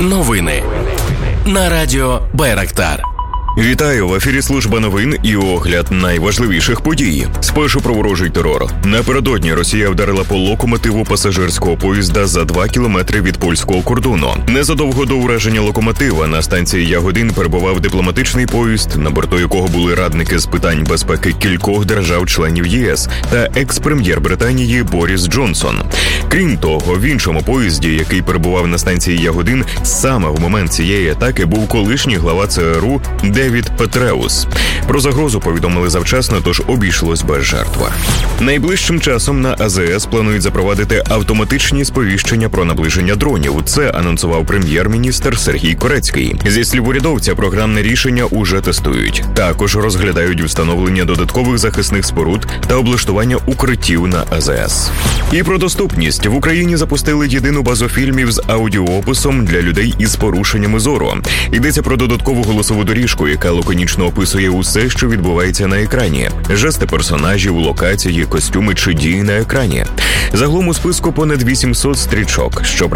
Новини на радіо Байрактар. Вітаю, в ефірі служба новин і огляд найважливіших подій. Спершу про ворожий терор. Напередодні Росія вдарила по локомотиву пасажирського поїзда за 2 кілометри від польського кордону. Незадовго до ураження локомотива на станції Ягодин перебував дипломатичний поїзд, на борту якого були радники з питань безпеки кількох держав-членів ЄС та екс-прем'єр Британії Боріс Джонсон. Крім того, в іншому поїзді, який перебував на станції Ягодин, саме в момент цієї атаки був колишній глава ЦРУ Девід Петреус. Про загрозу повідомили завчасно, тож обійшлось без жертв. Найближчим часом на АЗС планують запровадити автоматичні сповіщення про наближення дронів. Це анонсував прем'єр-міністр Сергій Корецький. Зі слів урядовця, програмне рішення уже тестують. Також розглядають встановлення додаткових захисних споруд та облаштування укриттів на АЗС. І про доступність. В Україні запустили єдину базу фільмів з аудіоописом для людей із порушеннями зору. Йдеться про додаткову голосову доріжку, яка лаконічно описує усе, що відбувається на екрані. Жести персонажів, локації, костюми чи дії на екрані. Загалом у списку понад 800 стрічок.